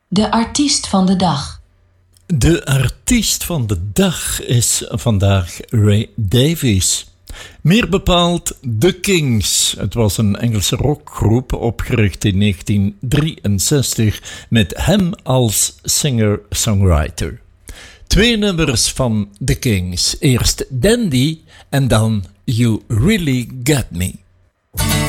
De artiest van de dag. De artiest van de dag is vandaag Ray Davies. Meer bepaald The Kings. Het was een Engelse rockgroep opgericht in 1963 met hem als singer-songwriter. 2 nummers van The Kings. Eerst Dandy en dan You Really Got Me.